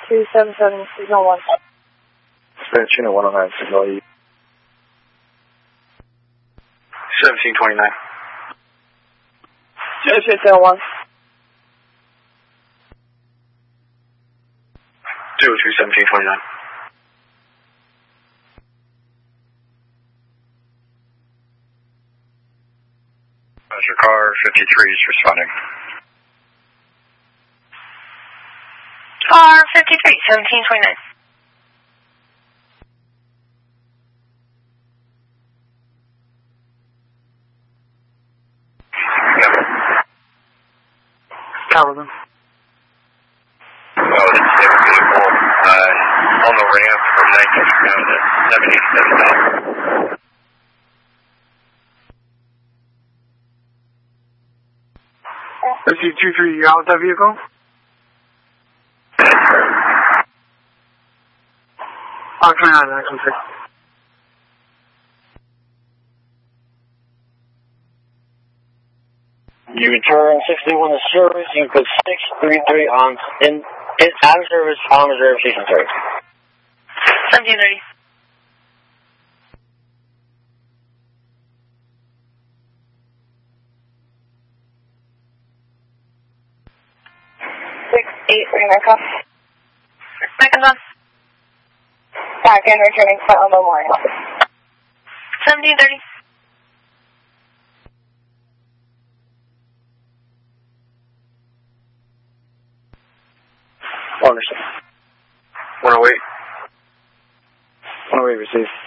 0277, signal 1. Spanish unit 109, signal E. 1729. Signal 1. 202, 1729. Your car 53 is responding. Car 53, 1729. Calvin. Oh, it's a vehicle on the ramp from 19th down to 77,000. SC23, you out with that vehicle? Oh, 29, actually. You return 61 to service. You put 633 on out of service on reserve station 3. 1730. Seconds on. Back and returning front on Memorial. 1730. Understood. 108. 108 received.